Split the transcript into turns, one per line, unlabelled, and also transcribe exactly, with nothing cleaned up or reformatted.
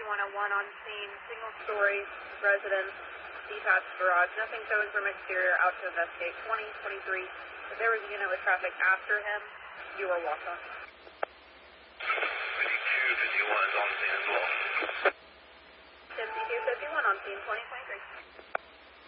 fifty-one oh one on scene, single story, residence, detached garage, nothing showing from exterior, out to investigate. twenty twenty-three, if there was a unit with traffic after him, you are walked on.
fifty-two fifty-one is on scene as well.
fifty-two fifty-one on scene, twenty twenty-three.